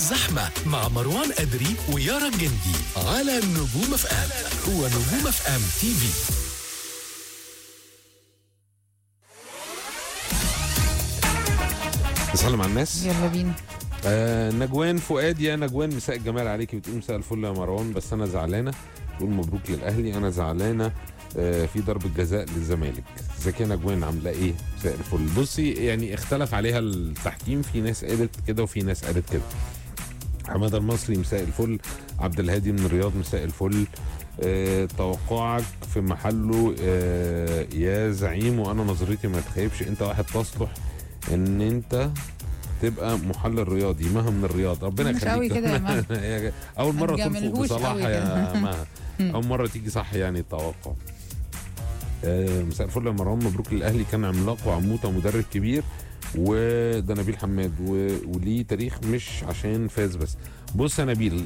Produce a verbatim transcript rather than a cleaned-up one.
الزحمة مع مروان أدري ويارا الجندي على نجوم اف ام ونجوم اف ام تي في. نسلم على الناس. يلا بينا. آه نجوان فؤاد، يا نجوان مساء الجمال عليكي، بتقول مساء الفل يا مروان، بس انا زعلانه. تقول مبروك للاهلي، انا زعلانه آه في ضربه جزاء للزمالك. ازيك يا نجوان، عامله ايه؟ مساء الفل. بصي يعني اختلف عليها التحكيم، في ناس قالت كده وفي ناس قالت كده. حماده المصري مساء الفل. عبد الهادي من الرياض مساء الفل. آه توقعك في محله آه يا زعيم، وانا نظريتي ما تخيبش، انت واحد تصلح ان انت تبقى محلل رياضي. مها من الرياض، ربنا مش قوي يخليك. كده يا مها. اول مره ما تلفق تجاملهوش بصراحه قوي يا كده. مها، اول مره تيجي صح يعني التوقع. آه، مساء الفل يا مروان، مبروك للاهلي، كان عملاق وعموته مدرب كبير، وده نبيل حماد و... وليه تاريخ مش عشان فاز بس. بص يا نبيل،